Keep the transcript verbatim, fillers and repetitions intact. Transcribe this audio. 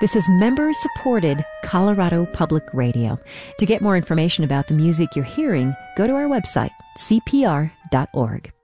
This is member-supported Colorado Public Radio. To get more information about the music you're hearing, go to our website, c p r dot org.